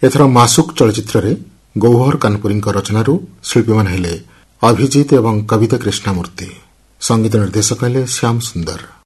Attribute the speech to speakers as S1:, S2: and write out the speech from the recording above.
S1: ଏଥର ମାସୁକ ଚଳଚ୍ଚିତ୍ରରେ ଗୌହର କାନପୁରୀଙ୍କ ରଚନାରୁ ଶିଳ୍ପୀମାନେ ହେଲେ ଅଭିଜିତ ଏବଂ କବିତା କ୍ରିଷ୍ଣାମୂର୍ତ୍ତି। ସଙ୍ଗୀତ ନିର୍ଦ୍ଦେଶକ ହେଲେ ଶ୍ୟାମ ସୁନ୍ଦର।